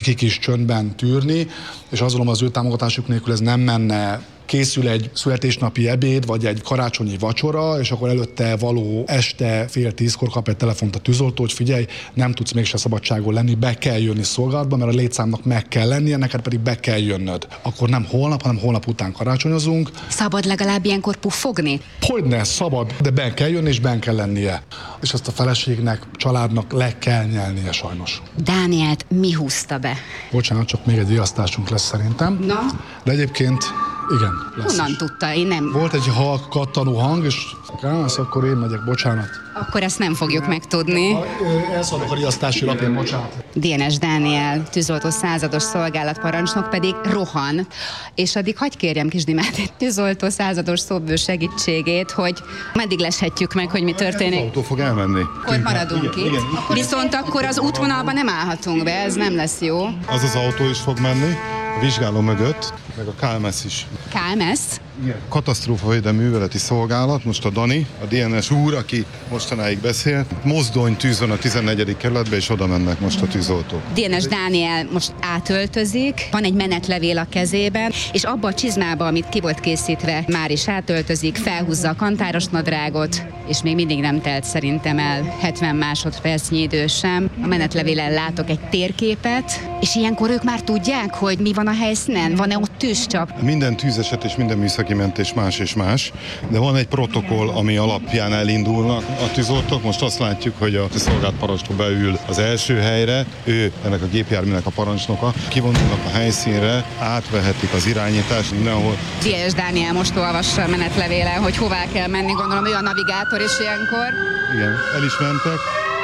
nekik is csöndben tűrni, és azt gondolom, az ő támogatásuk nélkül ez nem menne. Készül egy születésnapi ebéd, vagy egy karácsonyi vacsora, és akkor előtte való este 9:30 kap egy telefont a tűzoltó, hogy figyelj, nem tudsz mégse szabadságon lenni, be kell jönni szolgálatba, mert a létszámnak meg kell lennie, neked pedig be kell jönnöd. Akkor nem holnap, hanem holnap után karácsonyozunk. Szabad legalább ilyenkor puffogni? Hogyne, szabad, de be kell jönni, és ben kell lennie. És ezt a feleségnek, családnak le kell nyelnie sajnos. Dánielt mi húzta be? Bocsánat, csak még egy riasztásunk lesz szerintem. Na? De egyébként igen, lesz. Honnan tudta? Én nem. Volt egy halk, kattanó hang, és akkor én megyek, bocsánat. Akkor ezt nem fogjuk megtudni. Elszadok a riasztási lapján, bocsánat. DNS Dániel, tűzoltó százados szolgálatparancsnok pedig rohan, és addig hagy kérjem Kisdimát egy tűzoltó százados szóbő segítségét, hogy meddig leshetjük meg, hogy mi történik. Az autó fog elmenni. Akkor maradunk itt. Igen. Viszont akkor az útvonalban nem állhatunk be, ez nem lesz jó. Az az autó is fog menni, a vizsgáló mögött, meg a KMS is. KMS? Katasztrófavédelmi műveleti szolgálat, most a Dani, a DNS úr, aki mostanáig beszél, mozdony tűz van a 14. kerületbe, és oda mennek most a tűzoltók. DNS Dániel most átöltözik, van egy menetlevél a kezében, és abba a csizmába, amit ki volt készítve, már is átöltözik, felhúzza a kantáros nadrágot, és még mindig nem telt szerintem el 70 másodpercnyi idő sem. A menetlevélen látok egy térképet, és ilyenkor ők már tudják, hogy mi van a helyszínen? Van-e ott tűzcsap? Minden tűzeset és minden műszaki mentés más és más, de van egy protokoll, ami alapján elindulnak a tűzoltók. Most azt látjuk, hogy a szolgálatparancsnok beül az első helyre, ő ennek a gépjárműnek a parancsnoka, kivonulnak a helyszínre, átvehetik az irányítást mindenhol. DNS Dániel most olvassa a menetlevélen, hogy hová kell menni, gondolom ő a navigátor is ilyenkor. Igen, el is mentek,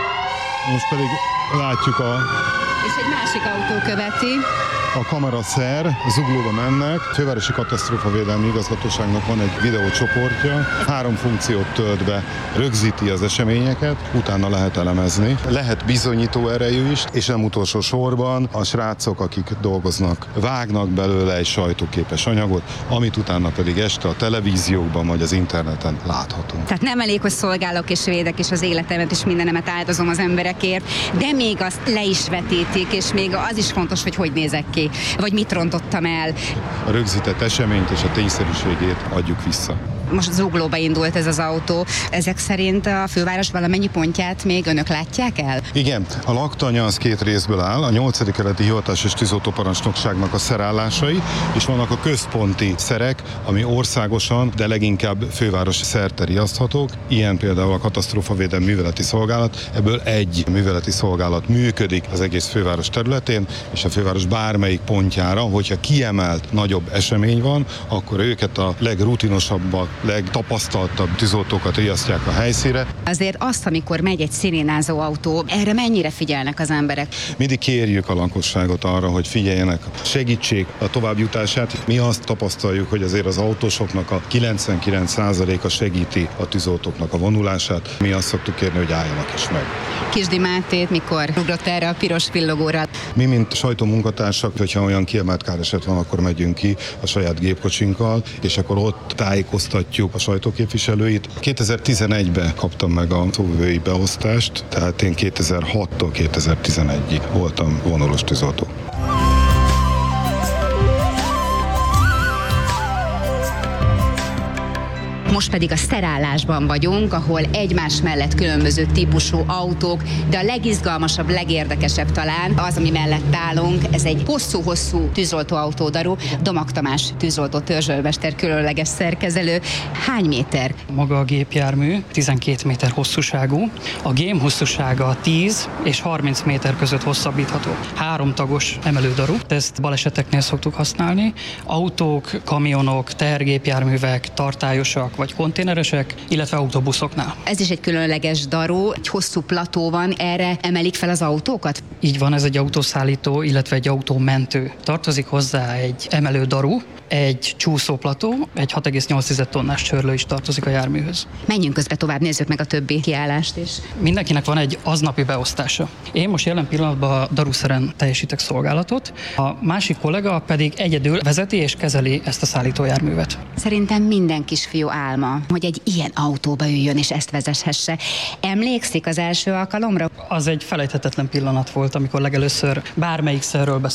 most pedig látjuk És egy másik autó követi. a kameraszer, Zuglóba mennek. A Fővárosi Katasztrófavédelmi Igazgatóságnak van egy videócsoportja, 3 funkciót tölt be, rögzíti az eseményeket, utána lehet elemezni. Lehet bizonyító erejű is, és nem utolsó sorban a srácok, akik dolgoznak, vágnak belőle egy sajtóképes anyagot, amit utána pedig este a televíziókban vagy az interneten láthatunk. Tehát nem elég, hogy szolgálok és védek, és az életemet és mindenemet áldozom az emberekért, de még azt le is vetítik, és még az is fontos, hogy hogy nézek ki, vagy mit rontottam el. A rögzített eseményt és a tényszerűségét adjuk vissza. Most Zuglóba indult ez az autó. Ezek szerint a főváros valamennyi pontját még önök látják el? Igen, a laktanya az 2 részből áll, a 8. kerületi hivatás és tűzoltóparancsnokságnak a szerállásai, és vannak a központi szerek, ami országosan, de leginkább főváros szerte riaszthatók. Ilyen például a katasztrófavédelmi műveleti szolgálat, ebből egy műveleti szolgálat működik az egész főváros területén, és a főváros bármelyik pontjára, hogyha kiemelt nagyobb esemény van, akkor őket a legrutinosabbak, legtapasztaltabb tűzoltókat riasztják a helyszínre. Azért azt, amikor megy egy szirénázó autó, erre mennyire figyelnek az emberek? Mindig kérjük a lakosságot arra, hogy figyeljenek, segítsék a továbbjutását. Mi azt tapasztaljuk, hogy azért az autósoknak a 99%-a segíti a tűzoltóknak a vonulását. Mi azt szoktuk kérni, hogy álljanak is meg. Kisdi Mátét mikor ugrott erre a piros villogóra? Mi, mint sajtómunkatársak, hogyha olyan kiemelt káreset van, akkor megyünk ki a saját gépkocsinkkal, és akkor ott tájékoztatjuk a sajtóképviselőit. 2011-ben kaptam meg a szóvivői beosztást, tehát én 2006-tól 2011-ig voltam vonulós tűzoltó. Most pedig a szerállásban vagyunk, ahol egymás mellett különböző típusú autók, de a legizgalmasabb, legérdekesebb talán az, ami mellett állunk, ez egy hosszú-hosszú tűzoltóautódaru, Domag Tamás tűzoltó törzsölmester különleges szerkezelő. Hány méter? Maga a gépjármű 12 méter hosszúságú, a gém hosszúsága 10 és 30 méter között hosszabbítható. 3 tagos emelődaru, ezt baleseteknél szoktuk használni. Autók, kamionok, tehergépjárművek, tartályosak vagy konténeresek, illetve autóbuszoknál. Ez is egy különleges daru, egy hosszú plató van, erre emelik fel az autókat? Így van, ez egy autószállító, illetve egy autómentő. Tartozik hozzá egy emelődaru, egy csúszóplató, egy 6,8 tonnás csörlő is tartozik a járműhöz. Menjünk közbe tovább, nézzük meg a többi kiállást is. Mindenkinek van egy aznapi beosztása. Én most jelen pillanatban a daruszeren teljesítek szolgálatot, a másik kollega pedig egyedül vezeti és kezeli ezt a szállítójárművet. Szerintem minden kisfiú álma, hogy egy ilyen autóba üljön és ezt vezethesse. Emlékszik az első alkalomra? Az egy felejthetetlen pillanat volt, amikor legelőször bármelyik szerről